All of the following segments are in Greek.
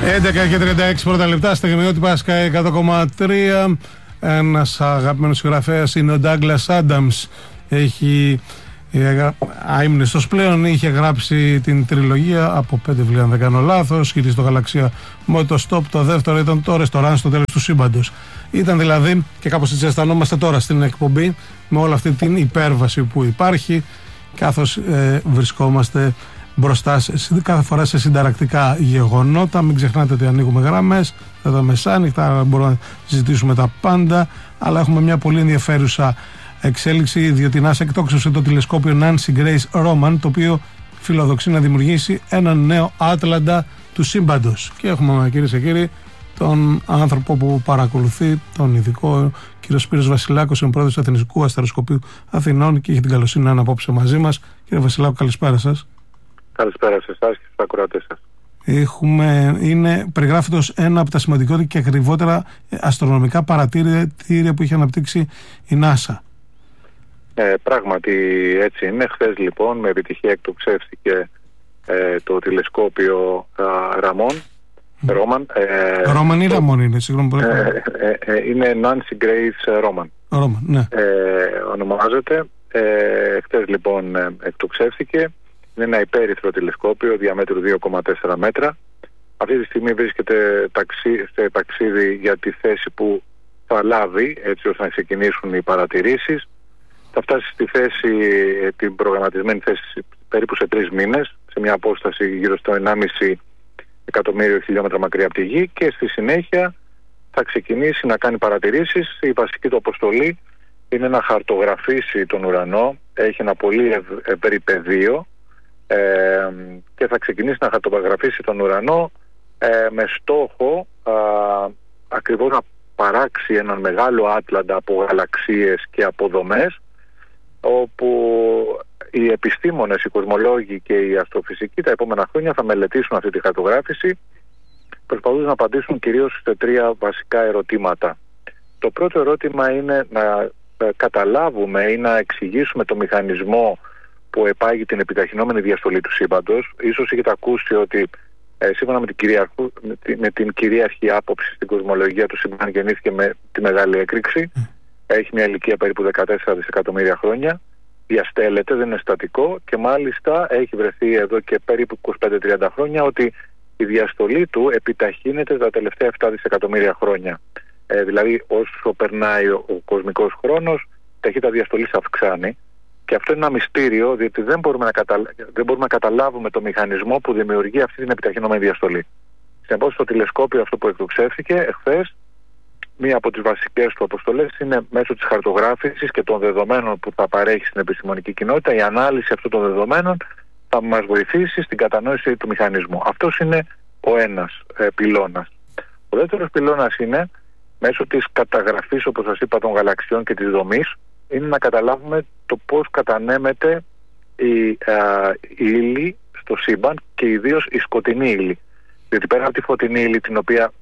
11 και 36 πρώτα λεπτά στα Γεμιότυπα Sky 100,3. Ένας αγαπημένος συγγραφέας είναι ο Ντάγκλας Άνταμς. Έχει αείμνηστος πλέον, είχε γράψει την τριλογία από 5 βιβλία, αν δεν κάνω λάθος. Χειρίζει το γαλαξία Motostop. Το δεύτερο ήταν το ρεστοράν στο τέλος του σύμπαντος. Ήταν δηλαδή, και κάπως έτσι αισθανόμαστε τώρα στην εκπομπή, με όλη αυτή την υπέρβαση που υπάρχει, καθώς βρισκόμαστε μπροστά κάθε φορά σε συνταρακτικά γεγονότα. Μην ξεχνάτε ότι ανοίγουμε γραμμές, τα μεσάνυχτα, μπορούμε να συζητήσουμε τα πάντα, αλλά έχουμε μια πολύ ενδιαφέρουσα εξέλιξη, διότι η NASA εκτόξευσε το τηλεσκόπιο Nancy Grace Roman, το οποίο φιλοδοξεί να δημιουργήσει έναν νέο Άτλαντα του σύμπαντος. Και έχουμε, κυρίες και κύριοι, τον άνθρωπο που παρακολουθεί, τον ειδικό κύριο Σπύρος Βασιλάκος, είναι πρόεδρος του Αθηνιστικού Αστεροσκοπείου Αθηνών και έχει την καλοσύνη να είναι απόψε μαζί μας. Κύριε Βασιλάκο, καλησπέρα σας. Καλησπέρα σε εσάς και στους ακροατές σας. Περιγράφεται ως ένα από τα σημαντικότερα και ακριβότερα αστρονομικά παρατήρια που είχε αναπτύξει η NASA. Πράγματι έτσι είναι. Χθες λοιπόν με επιτυχία εκτοξεύτηκε το τηλεσκόπιο Ρόμαν ή Ραμόν είναι, συγγνώμη. Είναι Nancy Grace Roman. Ναι. Ονομάζεται. Χθες λοιπόν εκτοξεύτηκε. Είναι ένα υπέρυθρο τηλεσκόπιο διαμέτρου 2,4 μέτρα. Αυτή τη στιγμή βρίσκεται σε ταξίδι για τη θέση που θα λάβει, έτσι ώστε να ξεκινήσουν οι παρατηρήσεις. Θα φτάσει στη θέση, την προγραμματισμένη θέση, περίπου σε 3 μήνες, σε μια απόσταση γύρω στο 1,5 εκατομμύριο χιλιόμετρα μακριά από τη Γη, και στη συνέχεια θα ξεκινήσει να κάνει παρατηρήσεις. Η βασική του αποστολή είναι να χαρτογραφήσει τον ουρανό. Έχει ένα πολύ ευρύ πεδίο και θα ξεκινήσει να χαρτογραφήσει τον ουρανό με στόχο ακριβώς να παράξει έναν μεγάλο άτλαντα από γαλαξίες και από δομές, όπου οι επιστήμονες, οι κοσμολόγοι και οι αστροφυσικοί τα επόμενα χρόνια θα μελετήσουν αυτή τη χαρτογράφηση, προσπαθούν να απαντήσουν κυρίως σε 3 βασικά ερωτήματα. Το πρώτο ερώτημα είναι να καταλάβουμε ή να εξηγήσουμε το μηχανισμό που επάγει την επιταχυνόμενη διαστολή του σύμπαντος. Ίσως έχετε ακούσει ότι σύμφωνα με την κυρίαρχη άποψη στην κοσμολογία, του σύμπαν γεννήθηκε με τη Μεγάλη Έκρηξη. Έχει μια ηλικία περίπου 14 δισεκατομμύρια χρόνια. Διαστέλλεται, δεν είναι στατικό, και μάλιστα έχει βρεθεί εδώ και περίπου 25-30 χρόνια ότι η διαστολή του επιταχύνεται τα τελευταία 7 δισεκατομμύρια χρόνια. Δηλαδή όσο περνάει ο κοσμικός χρόνος, η ταχύτητα διαστολής αυξάνει. Και αυτό είναι ένα μυστήριο, διότι δεν μπορούμε να καταλάβουμε το μηχανισμό που δημιουργεί αυτή την επιταχυνόμενη διαστολή. Συνεπώς, το τηλεσκόπιο αυτό που εκτοξεύθηκε εχθές, μία από τις βασικές του αποστολές είναι μέσω της χαρτογράφησης και των δεδομένων που θα παρέχει στην επιστημονική κοινότητα. Η ανάλυση αυτών των δεδομένων θα μας βοηθήσει στην κατανόηση του μηχανισμού. Αυτός είναι ο ένας πυλώνας. Ο δεύτερος πυλώνας είναι μέσω της καταγραφής, όπως σας είπα, των γαλαξιών και της δομής, είναι να καταλάβουμε το πώς κατανέμεται η ύλη στο σύμπαν, και ιδίως η σκοτεινή ύλη. Διότι πέρα από τη φωτεινή ύλη, την οποία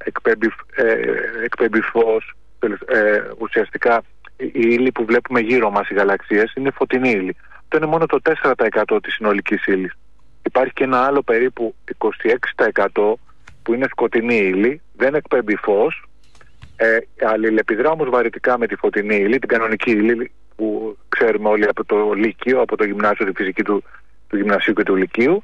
εκπέμπει φως, ουσιαστικά η ύλη που βλέπουμε γύρω μας, οι γαλαξίες, είναι φωτεινή ύλη. Αυτό είναι μόνο το 4% της συνολικής ύλης. Υπάρχει και ένα άλλο περίπου 26% που είναι σκοτεινή ύλη, δεν εκπέμπει φως, αλληλεπιδρά όμως βαρυτικά με τη φωτεινή ύλη, την κανονική ύλη που ξέρουμε όλοι από το Λύκειο, από το γυμνάσιο, τη φυσική του γυμνασίου και του Λυκείου,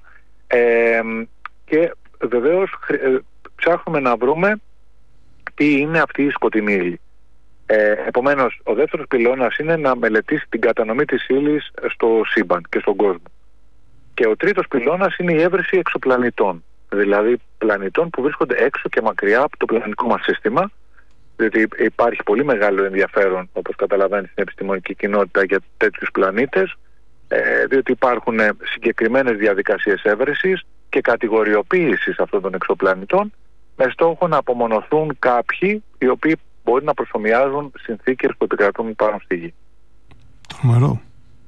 και βεβαίως ψάχνουμε να βρούμε τι είναι αυτή η σκοτεινή ύλη. Επομένως, ο δεύτερος πυλώνας είναι να μελετήσει την κατανομή της ύλης στο σύμπαν και στον κόσμο. Και ο τρίτος πυλώνας είναι η έβρεση εξωπλανητών, δηλαδή πλανητών που βρίσκονται έξω και μακριά από το πλανητικό μας σύστημα, διότι υπάρχει πολύ μεγάλο ενδιαφέρον, όπως καταλαβαίνει, στην επιστημονική κοινότητα για τέτοιους πλανήτες, διότι υπάρχουν συγκεκριμένες διαδικασίες έβρεσης και κατηγοριοποίησης αυτών των εξωπλανητών, με στόχο να απομονωθούν κάποιοι οι οποίοι μπορεί να προσομοιάζουν συνθήκες που επικρατούν πάνω στη Γη. Τρομερό.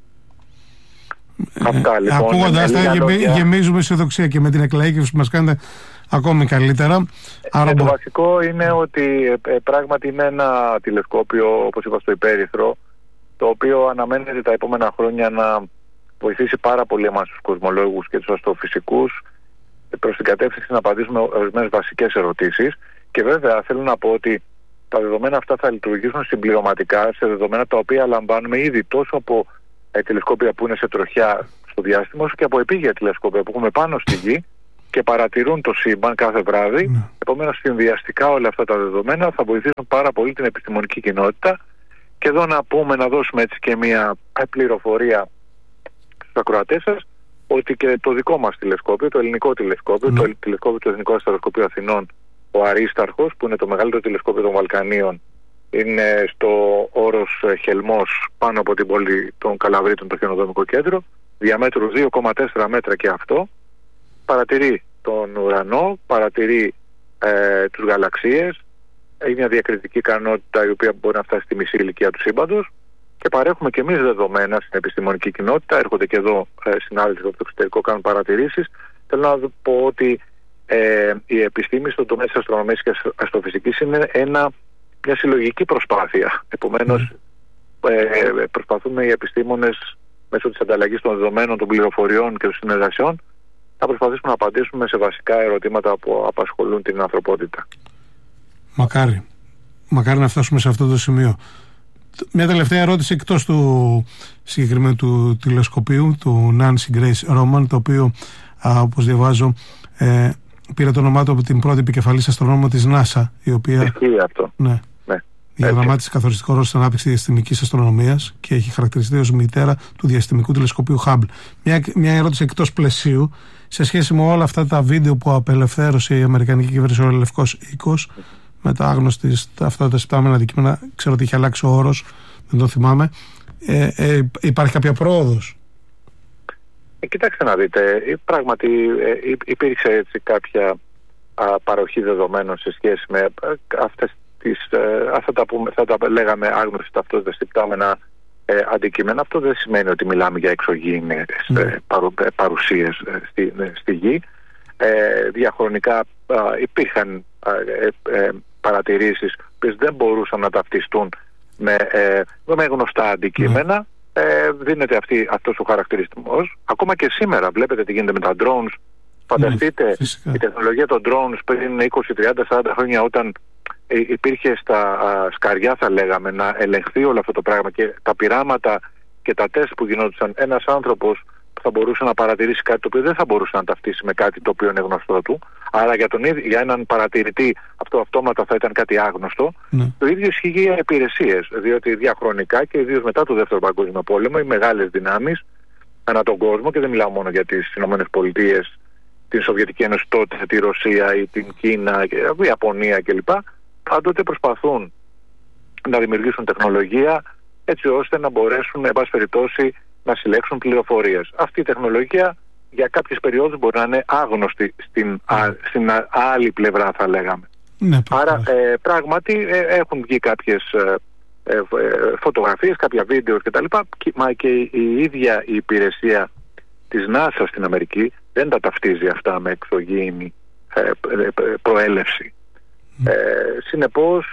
Αυτά λοιπόν. Ακούγοντας τα γεμίζουμε αισιοδοξία, και με την εκλαΐκευση που μας κάνετε ακόμη καλύτερα. Το βασικό είναι ότι πράγματι είναι ένα τηλεσκόπιο, όπως είπα, στο υπέρυθρο, το οποίο αναμένεται τα επόμενα χρόνια να βοηθήσει πάρα πολύ εμάς τους κοσμολόγους και τους αστροφυσικούς προς την κατεύθυνση να απαντήσουμε ορισμένες βασικές ερωτήσεις. Και βέβαια θέλω να πω ότι τα δεδομένα αυτά θα λειτουργήσουν συμπληρωματικά σε δεδομένα τα οποία λαμβάνουμε ήδη τόσο από τηλεσκόπια που είναι σε τροχιά στο διάστημα, όσο και από επίγεια τηλεσκόπια που έχουμε πάνω στη Γη και παρατηρούν το σύμπαν κάθε βράδυ. Επομένως, συνδυαστικά όλα αυτά τα δεδομένα θα βοηθήσουν πάρα πολύ την επιστημονική κοινότητα. Και εδώ να δώσουμε έτσι και μια πληροφορία στους ακροατές σας, ότι και το δικό μας τηλεσκόπιο, το ελληνικό τηλεσκόπιο, το τηλεσκόπιο του Εθνικού Αστροσκοπείου Αθηνών, ο Αρίσταρχος, που είναι το μεγαλύτερο τηλεσκόπιο των Βαλκανίων, είναι στο όρος Χελμός, πάνω από την πόλη των Καλαβρίτων, το χιονοδομικό κέντρο, διαμέτρου 2,4 μέτρα και αυτό, παρατηρεί τον ουρανό, παρατηρεί τους γαλαξίες, έχει μια διακριτική ικανότητα η οποία μπορεί να φτάσει στη μισή ηλικία του σύμπαντος, και παρέχουμε και εμείς δεδομένα στην επιστημονική κοινότητα. Έρχονται και εδώ συνάδελφοι από το εξωτερικό, κάνουν παρατηρήσεις. Θέλω να πω ότι η επιστήμη στον τομέα της αστρονομίας και αστροφυσικής είναι μια συλλογική προσπάθεια. Επομένως, προσπαθούμε οι επιστήμονες μέσω της ανταλλαγής των δεδομένων, των πληροφοριών και των συνεργασιών να προσπαθήσουμε να απαντήσουμε σε βασικά ερωτήματα που απασχολούν την ανθρωπότητα. Μακάρι να φτάσουμε σε αυτό το σημείο. Μια τελευταία ερώτηση εκτός του συγκεκριμένου του τηλεσκοπίου, του Nancy Grace Roman, το οποίο, όπως διαβάζω, πήρε το όνομά του από την πρώτη επικεφαλής αστρονόμο της NASA, η οποία διαδραμάτισε καθοριστικό ρόλο στην ανάπτυξη διαστημικής αστρονομίας και έχει χαρακτηριστεί ως μητέρα του διαστημικού τηλεσκοπίου Hubble. Μια ερώτηση εκτός πλαισίου, σε σχέση με όλα αυτά τα βίντεο που απελευθέρωσε η Αμερικανική κυβέρνηση, ο Λευκός Οίκος, με τα άγνωστη αυτά τα συμπτάμενα αντικείμενα, ξέρω ότι είχε αλλάξει ο όρος, δεν το θυμάμαι. Υπάρχει κάποια πρόοδος? Κοιτάξτε να δείτε, πράγματι υπήρξε έτσι κάποια παροχή δεδομένων σε σχέση με αυτά που θα τα λέγαμε άγνωστη ταυτότητα συμπτάμενα αντικείμενα. Αυτό δεν σημαίνει ότι μιλάμε για εξωγήινες παρουσίες στη Γη. Διαχρονικά υπήρχαν παρατηρήσεις που δεν μπορούσαν να ταυτιστούν με γνωστά αντικείμενα. Δίνεται αυτός ο χαρακτηρισμός. Ακόμα και σήμερα βλέπετε τι γίνεται με τα drones. Φανταστείτε η τεχνολογία των drones πριν 20, 30, 40 χρόνια, όταν υπήρχε στα σκαριά, θα λέγαμε, να ελεγχθεί όλο αυτό το πράγμα και τα πειράματα και τα τεστ που γινόντουσαν, ένας άνθρωπος θα μπορούσε να παρατηρήσει κάτι το οποίο δεν θα μπορούσε να ταυτίσει με κάτι το οποίο είναι γνωστό του. Άρα για έναν παρατηρητή αυτό αυτόματα θα ήταν κάτι άγνωστο. Το ίδιο ισχύει για υπηρεσίες, διότι διαχρονικά και ιδίως μετά το Δεύτερο Παγκόσμιο Πόλεμο, οι μεγάλες δυνάμεις ανά τον κόσμο, και δεν μιλάω μόνο για τις ΗΠΑ, την Σοβιετική Ένωση τότε, τη Ρωσία ή την Κίνα, η Ιαπωνία κλπ., πάντοτε προσπαθούν να δημιουργήσουν τεχνολογία έτσι ώστε να μπορέσουν, εν πάση περιπτώσει, να συλλέξουν πληροφορίες. Αυτή η τεχνολογία για κάποιες περιόδους μπορεί να είναι άγνωστη στην άλλη πλευρά, θα λέγαμε. Άρα πράγματι έχουν βγει κάποιες φωτογραφίες, κάποια βίντεο κτλ. Μα και η ίδια η υπηρεσία της NASA στην Αμερική δεν τα ταυτίζει αυτά με εξωγήινη προέλευση. Συνεπώς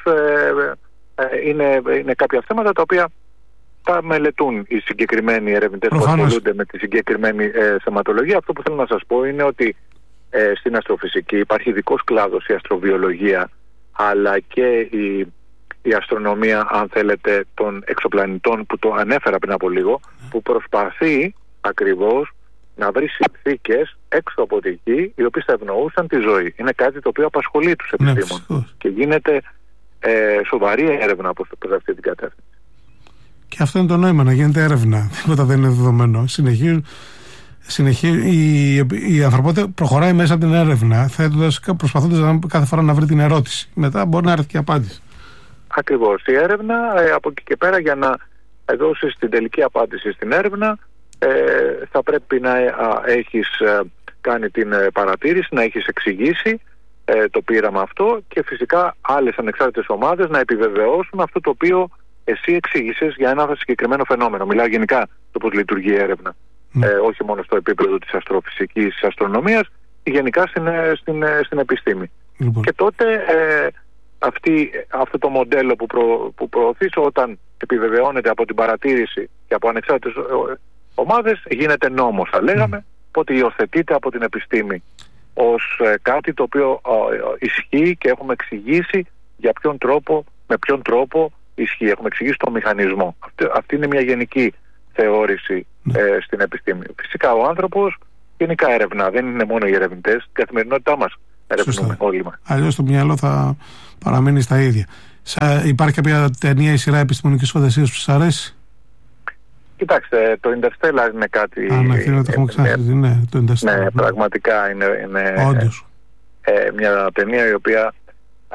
είναι κάποια θέματα τα οποία τα μελετούν οι συγκεκριμένοι ερευνητές που ασχολούνται με τη συγκεκριμένη θεματολογία. Αυτό που θέλω να σας πω είναι ότι στην αστροφυσική υπάρχει ειδικός κλάδος, η αστροβιολογία, αλλά και η αστρονομία, αν θέλετε, των εξωπλανητών, που το ανέφερα πριν από λίγο, που προσπαθεί ακριβώς να βρει συνθήκες έξω από τη Γη οι οποίες θα ευνοούσαν τη ζωή. Είναι κάτι το οποίο απασχολεί τους επιστήμονες και γίνεται σοβαρή έρευνα προς αυτή την κατεύθυνση. Και αυτό είναι το νόημα, να γίνεται έρευνα. Τίποτα δεν είναι δεδομένο. Η ανθρωπότητα προχωράει μέσα από την έρευνα, προσπαθώντας κάθε φορά να βρει την ερώτηση. Μετά μπορεί να έρθει και η απάντηση. Ακριβώς. Η έρευνα από εκεί και πέρα, για να δώσει την τελική απάντηση στην έρευνα, θα πρέπει να έχεις κάνει την παρατήρηση, να έχεις εξηγήσει το πείραμα αυτό, και φυσικά άλλες ανεξάρτητες ομάδες να επιβεβαιώσουν αυτό το οποίο εσύ εξήγησες για ένα συγκεκριμένο φαινόμενο. Μιλάω γενικά το πώς λειτουργεί η έρευνα. Όχι μόνο στο επίπεδο της αστροφυσικής, της αστρονομίας, γενικά στην επιστήμη. Και τότε αυτό το μοντέλο που προωθείς, όταν επιβεβαιώνεται από την παρατήρηση και από ανεξάρτητες ομάδες, γίνεται νόμος, θα λέγαμε, οπότε υιοθετείται από την επιστήμη ως κάτι το οποίο ισχύει και έχουμε εξηγήσει με ποιον τρόπο ισχύει. Έχουμε εξηγήσει τον μηχανισμό. Αυτή είναι μια γενική θεώρηση στην επιστήμη. Φυσικά ο άνθρωπος γενικά ερευνά, δεν είναι μόνο οι ερευνητές, την καθημερινότητά μας ερευνούμε όλοι μας. Αλλιώς το μυαλό θα παραμένει στα ίδια. Υπάρχει κάποια ταινία ή σειρά επιστημονικής φαντασίας που σας αρέσει? Κοιτάξτε, το Interstellar είναι κάτι... το Interstellar. Ναι, πραγματικά είναι μια ταινία η οποία